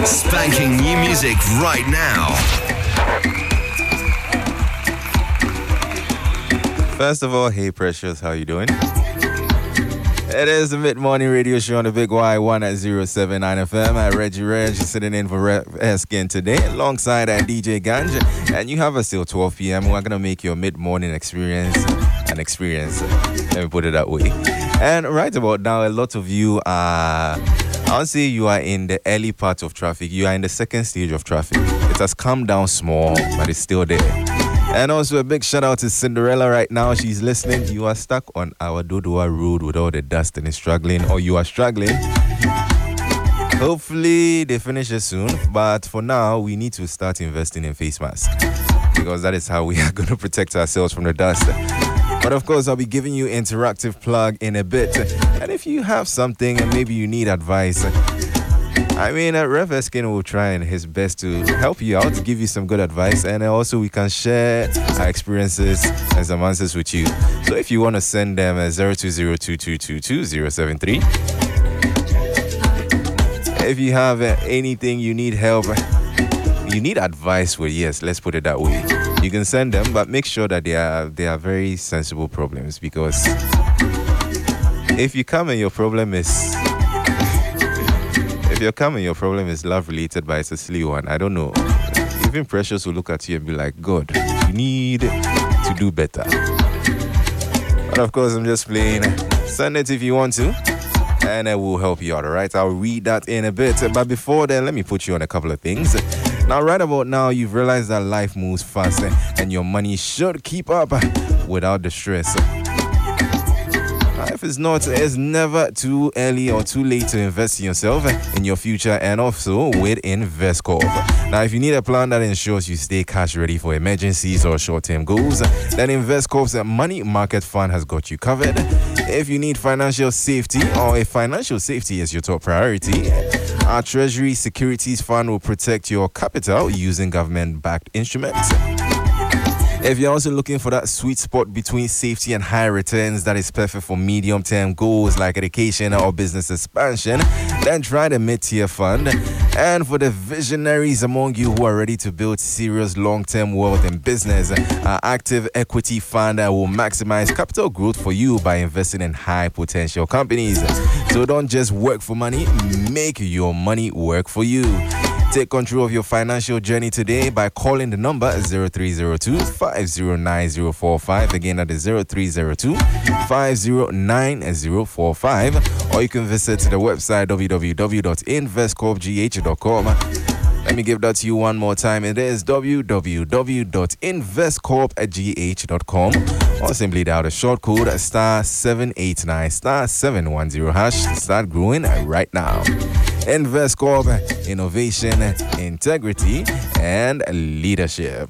Spanking new music right now. First of all, hey Precious, how you doing? It is the mid-morning radio show on the Big Y1 at 079 FM. Reggie Reg sitting in for Eskin today alongside DJ Ganj. And you have us till 12 p.m. We're going to make your mid-morning experience an experience. Let me put it that way. And right about now, a lot of you are, I'll say you are in the early part of traffic. You are in the second stage of traffic. It has come down small, but it's still there. And also a big shout out to Cinderella right now. She's listening. You are stuck on our Dodua road with all the dust and is struggling, or you are struggling. Hopefully they finish it soon. But for now, we need to start investing in face masks because that is how we are going to protect ourselves from the dust. But of course, I'll be giving you interactive plug in a bit. And if you have something and maybe you need advice, I mean, Rev Eskin will try his best to help you out, give you some good advice, and also we can share our experiences and some answers with you. So if you want to send them 0202222073. If you have anything you need help, you need advice with, yes, let's put it that way. You can send them, but make sure that they are very sensible problems, because if you come and your problem is love related, but it's a silly one, I don't know. Even Precious will look at you and be like, God, you need to do better. But of course, I'm just playing. Send it if you want to, and I will help you out, alright? I'll read that in a bit. But before then, let me put you on a couple of things. Now, right about now, you've realized that life moves fast and your money should keep up without the stress. Life is not, it's never too early or too late to invest in yourself, in your future, and also with Investcorp. Now, if you need a plan that ensures you stay cash ready for emergencies or short-term goals, then Investcorp's Money Market Fund has got you covered. If you need financial safety, or if financial safety is your top priority, our Treasury Securities Fund will protect your capital using government-backed instruments. If you're also looking for that sweet spot between safety and high returns that is perfect for medium-term goals like education or business expansion, then try the mid-tier fund. And for the visionaries among you who are ready to build serious long-term wealth in business, our active equity fund will maximize capital growth for you by investing in high-potential companies. So don't just work for money, make your money work for you. Take control of your financial journey today by calling the number 0302-509-045. Again, that is 0302-509-045. Or you can visit the website www.investcorpgh.com. Let me give that to you one more time. It is www.investcorpgh.com, or simply dial the short code *789 *710# to start growing right now. Investcorp, innovation, integrity, and leadership.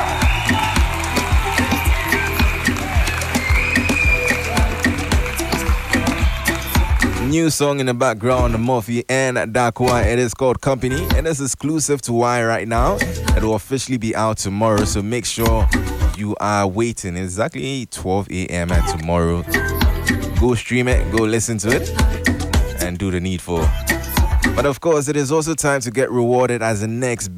New song in the background, Murphy and Dakwa. It is called Company, and it's exclusive to Y right now. It will officially be out tomorrow, so make sure you are waiting. It's exactly 12 a.m. tomorrow. Go stream it, go listen to it, and do the needful. But of course, it is also time to get rewarded as the next